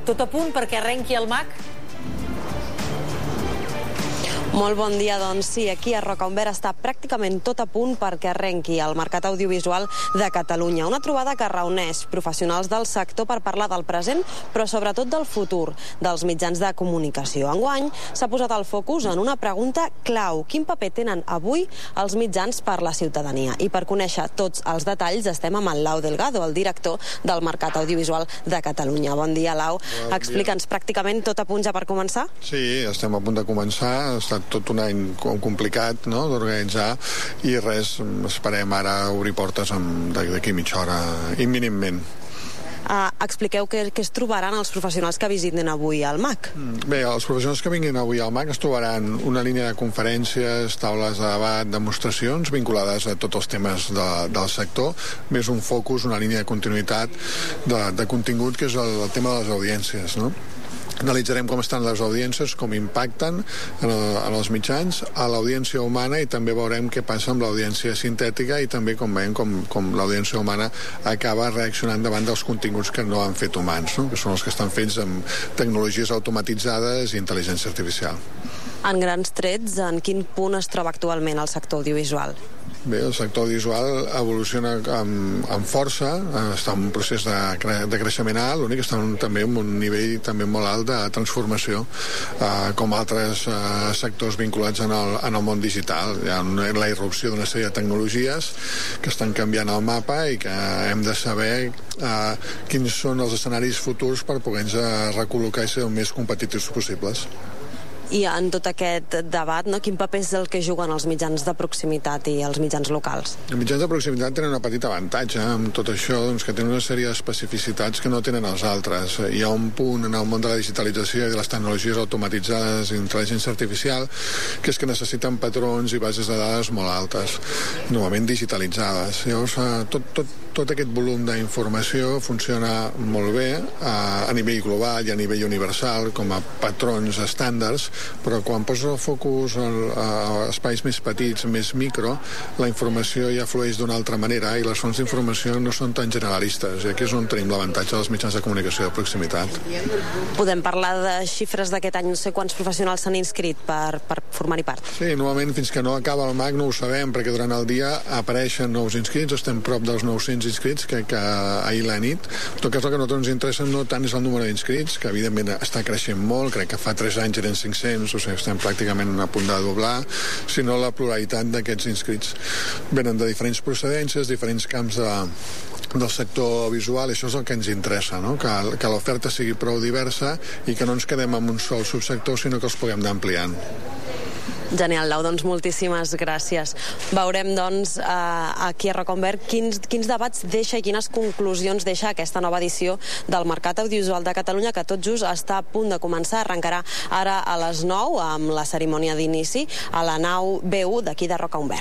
Tot a punt perquè arrenqui el MAC? Molt bon dia, doncs sí, aquí a Rocaumber està pràcticament tot a punt perquè arrenqui el Mercat Audiovisual de Catalunya. Una trobada que reuneix professionals del sector per parlar del present, però sobretot del futur dels mitjans de comunicació. Enguany s'ha posat el focus en una pregunta clau. Quin paper tenen avui els mitjans per la ciutadania? I per conèixer tots els detalls estem amb el Lau Delgado, el director del Mercat Audiovisual de Catalunya. Bon dia, Lau. Explica'ns, pràcticament tot a punt ja per començar? Sí, estem a punt de començar. Ha estat tot un any complicat, no?, d'organitzar, i res, esperem ara obrir portes d'aquí mitja hora, imminentment. Expliqueu què es trobaran els professionals que visiten avui al MAC. Bé, els professionals que vinguin avui al MAC es trobaran una línia de conferències, taules de debat, demostracions vinculades a tots els temes del sector, més un focus, una línia de continuïtat de contingut, que és el tema de les audiències, no? Analitzarem com estan les audiències, com impacten en els mitjans, a l'audiència humana, i també veurem què passa amb l'audiència sintètica, i també com veiem com l'audiència humana acaba reaccionant davant dels continguts que no han fet humans, no?, que són els que estan fets amb tecnologies automatitzades i intel·ligència artificial. En grans trets, en quin punt es troba actualment el sector audiovisual? Bé, el sector audiovisual evoluciona amb força, està en un procés de creixement alt, l'únic que està també en un nivell també molt alt de transformació, com altres sectors vinculats en el món digital. Hi ha la irrupció d'una sèrie de tecnologies que estan canviant el mapa i que hem de saber quins són els escenaris futurs per poder-nos recol·locar i ser el més competitius possibles. I en tot aquest debat, no, quin paper és el que juguen els mitjans de proximitat i els mitjans locals? Els mitjans de proximitat tenen una petita avantatge amb tot això, doncs, que tenen una sèrie d'especificitats que no tenen els altres. Hi ha un punt en el món de la digitalització i de les tecnologies automatitzades i intel·ligència artificial, que és que necessiten patrons i bases de dades molt altes, normalment digitalitzades. Llavors, tot aquest volum d'informació funciona molt bé a nivell global i a nivell universal, com a patrons estàndards, però quan posa el focus a espais més petits, més micro, la informació ja flueix d'una altra manera i les fonts d'informació no són tan generalistes, i aquí és on tenim l'avantatge dels mitjans de comunicació de proximitat. Podem parlar de xifres d'aquest any, no sé quants professionals s'han inscrit per formar-hi part? Sí, normalment fins que no acaba el MAC no ho sabem, perquè durant el dia apareixen nous inscrits, estem prop dels 900 inscrits que ahir a la nit. En tot cas, el que a nosaltres ens interessa no tant és el número d'inscrits, que evidentment està creixent molt, crec que fa 3 anys eren 500, o sigui, estem pràcticament a punt de doblar, sinó la pluralitat d'aquests inscrits. Venen de diferents procedències, diferents camps del sector visual, i això és el que ens interessa, no?, que l'oferta sigui prou diversa i que no ens quedem en un sol subsector, sinó que els puguem anar ampliant. Genial, Lau, doncs moltíssimes gràcies. Veurem, doncs, aquí a Rocaumber quins debats deixa i quines conclusions deixa aquesta nova edició del Mercat Audiovisual de Catalunya, que tot just està a punt de començar. Arrencarà ara a les 9 amb la cerimònia d'inici a la nau B1 d'aquí de Rocaumber.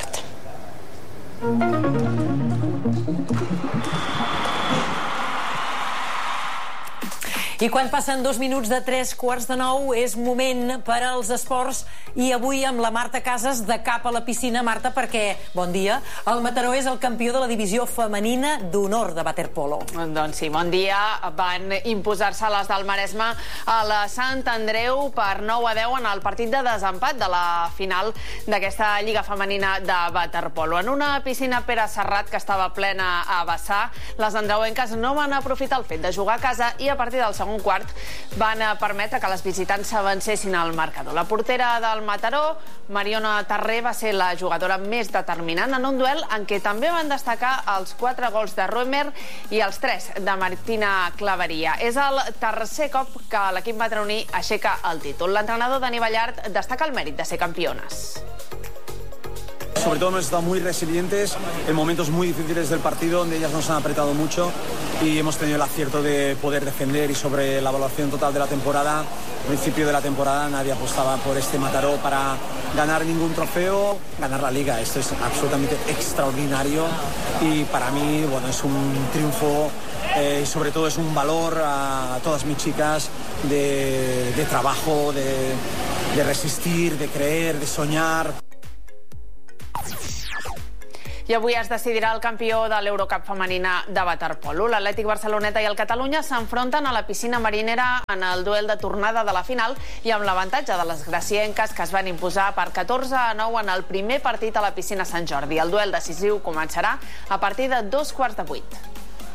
I quan passen 2 minuts de 3:45 és moment per als esports, i avui amb la Marta Casas de cap a la piscina. Marta, perquè, bon dia, el Mataró és el campió de la divisió femenina d'honor de waterpolo. Doncs sí, bon dia. Van imposar-se les del Maresme a la Sant Andreu per 9-10 en el partit de desempat de la final d'aquesta Lliga Femenina de waterpolo. En una piscina Pere Serrat que estava plena a vessar, les andreuenques no van aprofitar el fet de jugar a casa i a partir del segon quart van permetre que les visitants s'avancessin al marcador. La portera del Mataró, Mariona Tarré, va ser la jugadora més determinant en un duel en què també van destacar els 4 gols de Roemer i els 3 de Martina Claveria. És el tercer cop que l'equip mataroni aixeca el títol. L'entrenador Dani Ballart destaca el mèrit de ser campiones. Sobre todo hemos estado muy resilientes en momentos muy difíciles del partido, donde ellas nos han apretado mucho y hemos tenido el acierto de poder defender. Y sobre la evaluación total de la temporada, al principio de la temporada nadie apostaba por este Mataró para ganar ningún trofeo, ganar la Liga. Esto es absolutamente extraordinario y para mí, bueno, es un triunfo y sobre todo es un valor a todas mis chicas de trabajo, de resistir, de creer, de soñar. I avui es decidirà el campió de l'Eurocup femenina de waterpolo. L'Atlètic Barceloneta i el Catalunya s'enfronten a la piscina marinera en el duel de tornada de la final i amb l'avantatge de les gracienques que es van imposar per 14-9 en el primer partit a la piscina Sant Jordi. El duel decisiu començarà a partir de 7:45.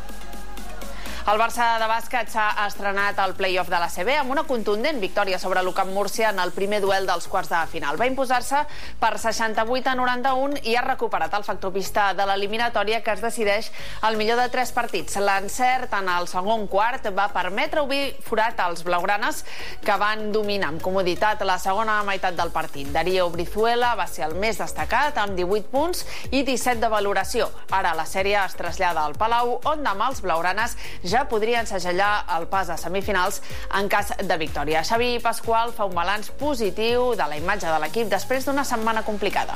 El Barça de bàsquet s'ha estrenat al play-off de l'ACB amb una contundent victòria sobre l'UCAM Múrcia en el primer duel dels quarts de final. Va imposar-se per 68-91 i ha recuperat el factor pista de l'eliminatòria que es decideix al millor de 3 partits. L'encert en el segon quart va permetre obrir forat als blaugranes que van dominar amb comoditat la segona meitat del partit. Darío Brizuela va ser el més destacat amb 18 punts i 17 de valoració. Ara la sèrie es trasllada al Palau, on demà els blaugranes ja podrien segellar el pas a semifinals en cas de victòria. Xavi Pascual fa un balanç positiu de la imatge de l'equip després d'una setmana complicada.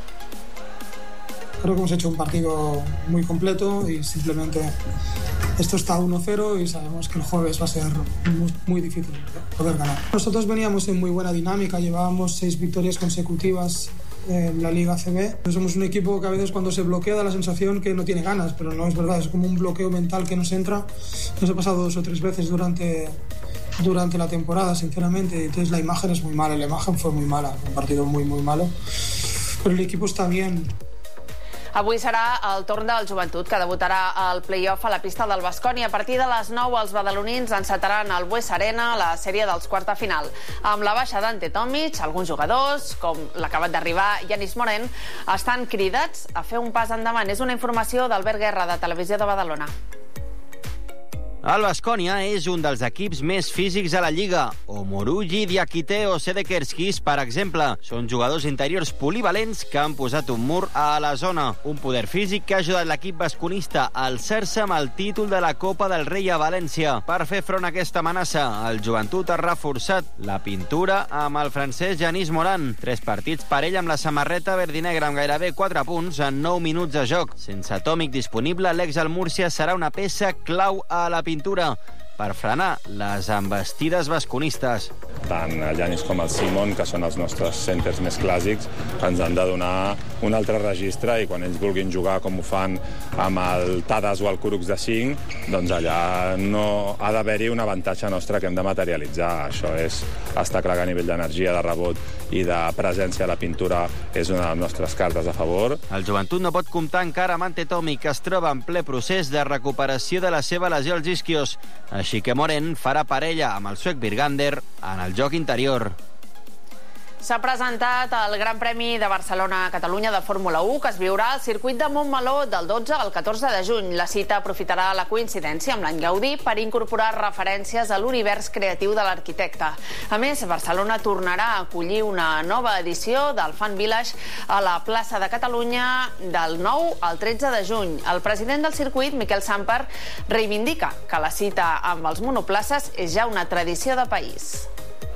Creo que hemos hecho un partido muy completo y simplemente esto está 1-0 y sabemos que el jueves va a ser muy difícil poder ganar. Nosotros veníamos en muy buena dinámica, llevábamos 6 victorias consecutivas en la Liga ACB. Somos un equipo que a veces cuando se bloquea da la sensación que no tiene ganas, pero no es verdad, es como un bloqueo mental que nos entra. Nos ha pasado 2 o 3 veces durante la temporada, sinceramente. Entonces la imagen es muy mala, la imagen fue muy mala, un partido muy malo, pero el equipo está bien. Avui serà el torn del Joventut, que debutarà al play-off a la pista del Baskonia. A partir de les 9, els badalonins encetaran al Bues Arena la sèrie dels quarts de final. Amb la baixa d'Ante Tomic, alguns jugadors, com l'acabat d'arribar Yanis Morén, estan cridats a fer un pas endavant. És una informació d'Albert Guerra, de Televisió de Badalona. El Baskonia és un dels equips més físics a la Lliga. Omorugi, Diakite o Sedekerskis, per exemple, són jugadors interiors polivalents que han posat un mur a la zona. Un poder físic que ha ajudat l'equip basconista a alçar-se amb el títol de la Copa del Rei a València. Per fer front a aquesta amenaça, el Joventut ha reforçat la pintura amb el francès Yanis Morán. 3 partits per ell amb la samarreta verdinegra amb gairebé 4 punts en 9 minuts de joc. Sense Tomic disponible, l'ex del Múrcia serà una peça clau a la pintura per frenar les envestides basconistes. Tant el Yanis com el Simon, que són els nostres centres més clàssics, ens han de donar un altre registre i quan ells vulguin jugar com ho fan amb el Tadas o el Kurucs de 5, doncs allà no ha d'haver-hi un avantatge nostre que hem de materialitzar. Això està clar que a nivell d'energia, de rebot i de presència a la pintura és una de les nostres cartes a favor. El Joventut no pot comptar encara amb Ante Tomic, que es troba en ple procés de recuperació de la seva lesió als isquios. Així que Morén farà parella amb el suec Birgander en el joc interior. S'ha presentat el Gran Premi de Barcelona-Catalunya de Fórmula 1, que es viurà al circuit de Montmeló del 12 al 14 de juny. La cita aprofitarà la coincidència amb l'any Gaudí per incorporar referències a l'univers creatiu de l'arquitecte. A més, Barcelona tornarà a acollir una nova edició del Fan Village a la plaça de Catalunya del 9 al 13 de juny. El president del circuit, Miquel Samper, reivindica que la cita amb els monoplaces és ja una tradició de país.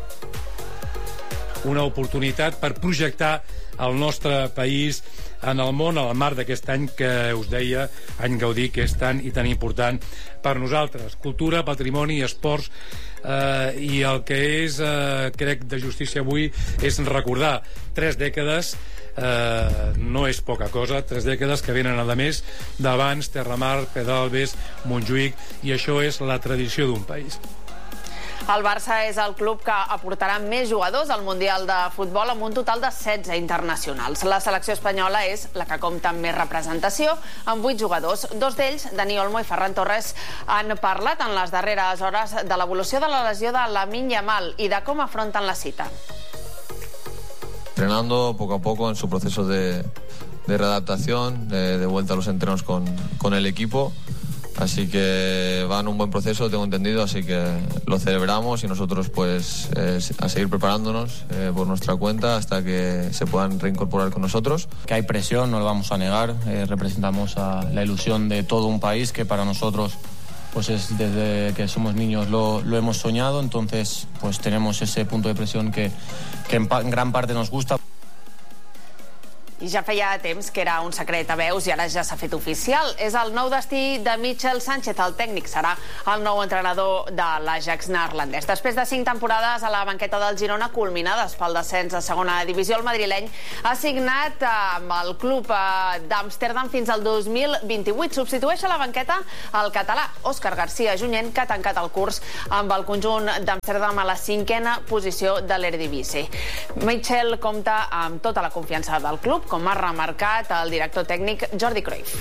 Una oportunitat per projectar el nostre país en el món, al marc d'aquest any que us deia, any Gaudí, que és tan i tan important per nosaltres. Cultura, patrimoni, esports, i el que és, crec, de justícia avui és recordar 3 dècades, no és poca cosa, 3 dècades que venen a més d'abans, Terramar, Pedralbes, Montjuïc, i això és la tradició d'un país. El Barça és el club que aportarà més jugadors al Mundial de Futbol amb un total de 16 internacionals. La selecció espanyola és la que compta amb més representació, amb 8 jugadors. 2 d'ells, Dani Olmo i Ferran Torres, han parlat en les darreres hores de l'evolució de la lesió de Lamine Yamal i de com afronten la cita. Entrenando poco a poco en su proceso de readaptación, de vuelta a los entrenos con el equipo. Así que va en un buen proceso, tengo entendido, así que lo celebramos y nosotros pues a seguir preparándonos por nuestra cuenta hasta que se puedan reincorporar con nosotros. Que hay presión, no lo vamos a negar, representamos a la ilusión de todo un país que para nosotros pues es desde que somos niños lo hemos soñado, entonces pues tenemos ese punto de presión que en gran parte nos gusta. I ja feia temps que era un secret a veus i ara ja s'ha fet oficial. És el nou destí de Michel Sánchez, el tècnic. Serà el nou entrenador de l'Ajax neerlandès. Després de 5 temporades a la banqueta del Girona, culminades pel descens a segona divisió, el madrileny ha signat amb el club d'Amsterdam fins al 2028. Substitueix a la banqueta el català Òscar García Junyent, que ha tancat el curs amb el conjunt d'Amsterdam a la 5a posició de l'Eredivisie. Michel compta amb tota la confiança del club, com ha remarcat el director tècnic Jordi Cruyff.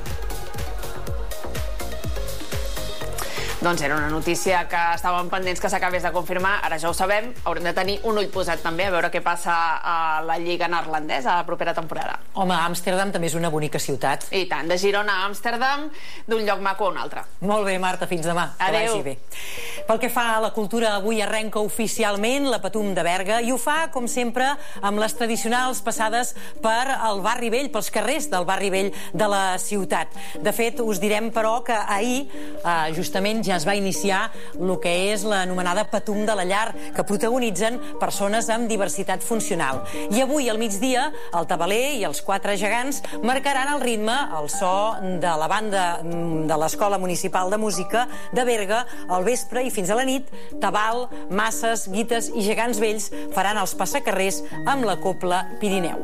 Doncs era una notícia que estàvem pendents que s'acabés de confirmar. Ara ja ho sabem. Haurem de tenir un ull posat també a veure què passa a la Lliga neerlandesa a la propera temporada. Home, Amsterdam també és una bonica ciutat. I tant, de Girona a Amsterdam, d'un lloc maco a un altre. Molt bé, Marta, fins demà. Adéu. Que vagi bé. Pel que fa a la cultura, avui arrenca oficialment la Patum de Berga i ho fa, com sempre, amb les tradicionals passades per al barri vell, pels carrers del barri vell de la ciutat. De fet, us direm, però, que ahir, justament, ja es va iniciar el que és l'anomenada Patum de la Llar, que protagonitzen persones amb diversitat funcional. I avui, al migdia, el tabaler i els 4 gegants marcaran el ritme, el so de la banda de l'Escola Municipal de Música de Berga al vespre i fins a la nit. Tabal, masses, guites i gegants vells faran els passacarrers amb la Copla Pirineu.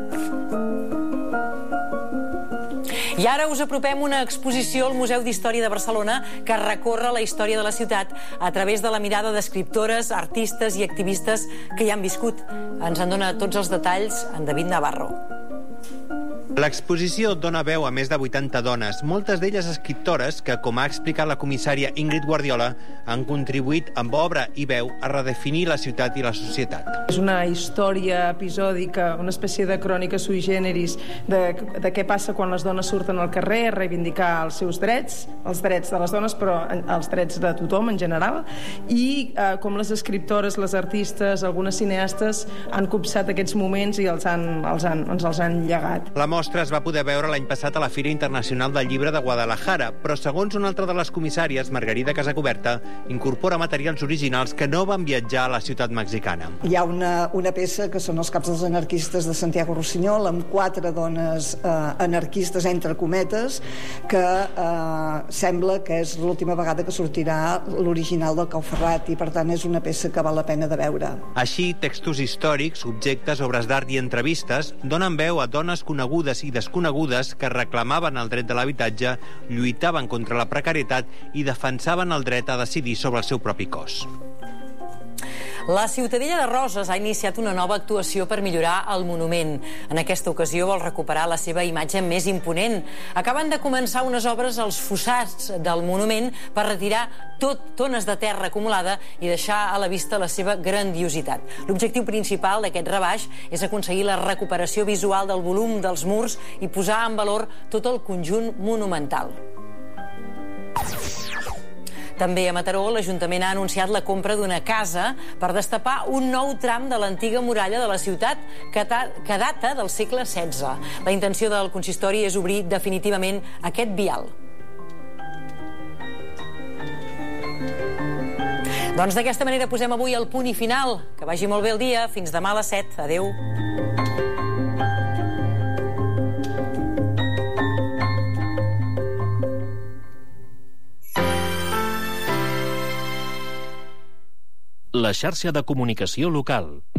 I ara us apropem una exposició al Museu d'Història de Barcelona que recorre la història de la ciutat a través de la mirada d'escriptores, artistes i activistes que hi han viscut. Ens en dona tots els detalls en David Navarro. L'exposició dona veu a més de 80 dones, moltes d'elles escriptores que, com ha explicat la comissària Ingrid Guardiola, han contribuït amb obra i veu a redefinir la ciutat i la societat. És una història episòdica, una espècie de crònica sui generis de què passa quan les dones surten al carrer a reivindicar els seus drets, els drets de les dones, però els drets de tothom en general, i com les escriptores, les artistes, algunes cineastes han copsat aquests moments i ens els han llegat. La mostra es va poder veure l'any passat a la Fira Internacional del Llibre de Guadalajara, però segons una altra de les comissàries, Margarida Casacoberta, incorpora materials originals que no van viatjar a la ciutat mexicana. Hi ha una peça que són els caps dels anarquistes de Santiago Rossinyol, amb 4 dones anarquistes, entre cometes, que sembla que és l'última vegada que sortirà l'original del Cau Ferrat, i per tant és una peça que val la pena de veure. Així, textos històrics, objectes, obres d'art i entrevistes donen veu a dones conegudes i desconegudes que reclamaven el dret de l'habitatge, lluitaven contra la precarietat i defensaven el dret a decidir sobre el seu propi cos. La Ciutadella de Roses ha iniciat una nova actuació per millorar el monument. En aquesta ocasió vol recuperar la seva imatge més imponent. Acaben de començar unes obres als fossats del monument per retirar tones de terra acumulada i deixar a la vista la seva grandiositat. L'objectiu principal d'aquest rebaix és aconseguir la recuperació visual del volum dels murs i posar en valor tot el conjunt monumental. També a Mataró, l'Ajuntament ha anunciat la compra d'una casa per destapar un nou tram de l'antiga muralla de la ciutat que data del segle XVI. La intenció del consistori és obrir definitivament aquest vial. Doncs d'aquesta manera posem avui el punt i final. Que vagi molt bé el dia. Fins demà a les 7. Adéu. La xarxa de comunicació local.